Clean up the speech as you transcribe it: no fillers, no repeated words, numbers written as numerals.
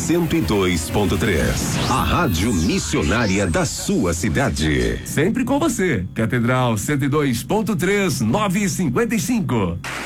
102.3. A rádio missionária da sua cidade. Sempre com você. Catedral 102.3, 9:55.